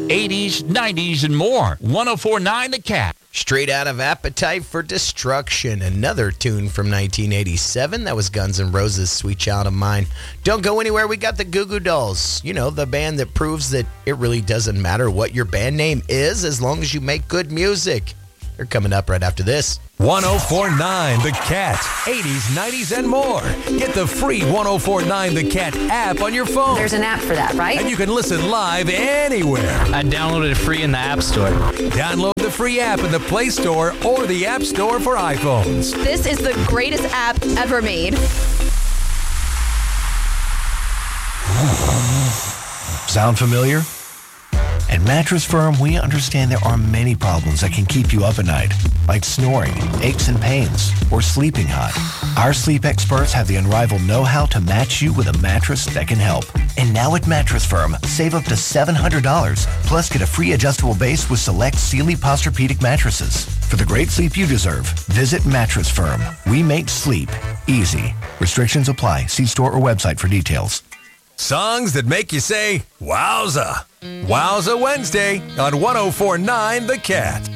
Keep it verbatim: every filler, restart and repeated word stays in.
eighties, nineties, and more. one oh four point nine The Cat. Straight out of Appetite for Destruction, another tune from nineteen eighty-seven. That was Guns N' Roses' Sweet Child of Mine. Don't go anywhere. We got the Goo Goo Dolls. You know, the band that proves that it really doesn't matter what your band name is as long as you make good music. They're coming up right after this. one oh four point nine The Cat. eighties, nineties, and more. Get the free one oh four point nine The Cat app on your phone. There's an app for that, right? And you can listen live anywhere. I downloaded it free in the App Store. Download the free app in the Play Store or the App Store for iPhones. This is the greatest app ever made. Sound familiar? At Mattress Firm, we understand there are many problems that can keep you up at night, like snoring, aches and pains, or sleeping hot. Our sleep experts have the unrivaled know-how to match you with a mattress that can help. And now at Mattress Firm, save up to seven hundred dollars, plus get a free adjustable base with select Sealy Posturepedic mattresses. For the great sleep you deserve, visit Mattress Firm. We make sleep easy. Restrictions apply. See store or website for details. Songs that make you say, wowza. Wowza Wednesday on one oh four point nine The Cat.